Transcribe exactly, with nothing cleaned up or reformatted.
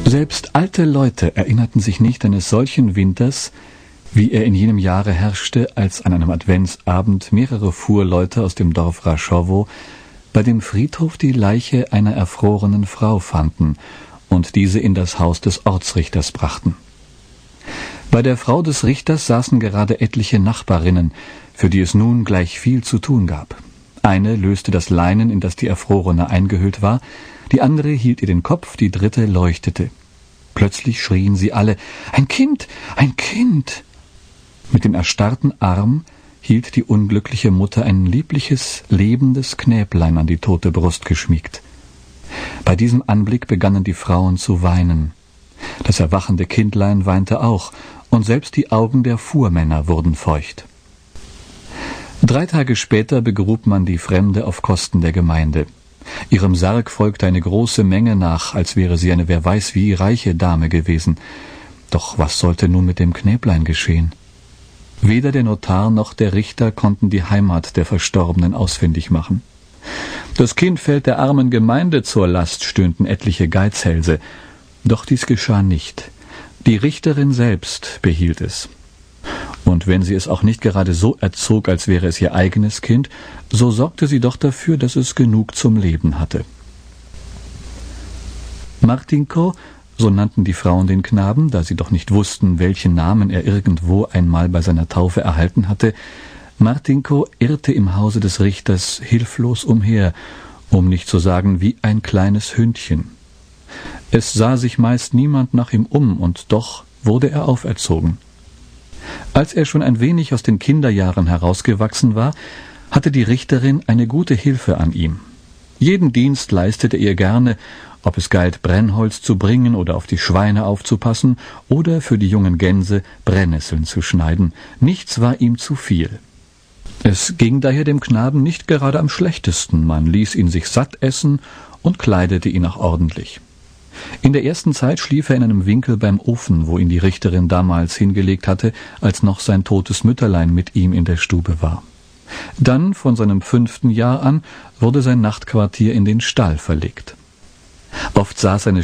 Selbst alte Leute erinnerten sich nicht eines solchen Winters, wie er in jenem Jahre herrschte, als an einem Adventsabend mehrere Fuhrleute aus dem Dorf Raschowo bei dem Friedhof die Leiche einer erfrorenen Frau fanden und diese in das Haus des Ortsrichters brachten. Bei der Frau des Richters saßen gerade etliche Nachbarinnen, für die es nun gleich viel zu tun gab. Eine löste das Leinen, in das die Erfrorene eingehüllt war, die andere hielt ihr den Kopf, die dritte leuchtete. Plötzlich schrien sie alle: »Ein Kind! Ein Kind!« Mit dem erstarrten Arm hielt die unglückliche Mutter ein liebliches, lebendes Knäblein an die tote Brust geschmiegt. Bei diesem Anblick begannen die Frauen zu weinen. Das erwachende Kindlein weinte auch, und selbst die Augen der Fuhrmänner wurden feucht. Drei Tage später begrub man die Fremde auf Kosten der Gemeinde. Ihrem Sarg folgte eine große Menge nach, als wäre sie eine wer weiß wie reiche Dame gewesen. Doch was sollte nun mit dem Knäblein geschehen? Weder der Notar noch der Richter konnten die Heimat der Verstorbenen ausfindig machen. »Das Kind fällt der armen Gemeinde zur Last«, stöhnten etliche Geizhälse. Doch dies geschah nicht. Die Richterin selbst behielt es. Und wenn sie es auch nicht gerade so erzog, als wäre es ihr eigenes Kind, so sorgte sie doch dafür, dass es genug zum Leben hatte. Martinko, so nannten die Frauen den Knaben, da sie doch nicht wussten, welchen Namen er irgendwo einmal bei seiner Taufe erhalten hatte, Martinko irrte im Hause des Richters hilflos umher, um nicht zu sagen wie ein kleines Hündchen. Es sah sich meist niemand nach ihm um, und doch wurde er auferzogen. Als er schon ein wenig aus den Kinderjahren herausgewachsen war, hatte die Richterin eine gute Hilfe an ihm. Jeden Dienst leistete er gerne, ob es galt, Brennholz zu bringen oder auf die Schweine aufzupassen oder für die jungen Gänse Brennnesseln zu schneiden. Nichts war ihm zu viel. Es ging daher dem Knaben nicht gerade am schlechtesten. Man ließ ihn sich satt essen und kleidete ihn auch ordentlich. In der ersten Zeit schlief er in einem Winkel beim Ofen, wo ihn die Richterin damals hingelegt hatte, als noch sein totes Mütterlein mit ihm in der Stube war. Dann, von seinem fünften Jahr an, wurde sein Nachtquartier in den Stall verlegt. Oft saß eine